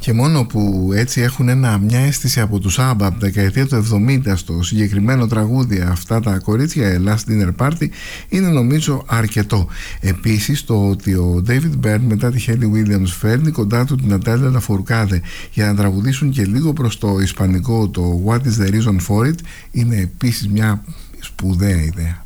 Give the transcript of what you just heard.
Και μόνο που έτσι έχουν μια αίσθηση από τους ABBA από τα δεκαετία του 70 στο συγκεκριμένο τραγούδι αυτά τα κορίτσια, Last Dinner Party, είναι νομίζω αρκετό. Επίσης το ότι ο David Byrne μετά τη Hayley Williams φέρνει κοντά του την Νατάλια Λαφορκάδε για να τραγουδήσουν και λίγο προς το ισπανικό το What is the reason for it, είναι επίσης μια σπουδαία ιδέα.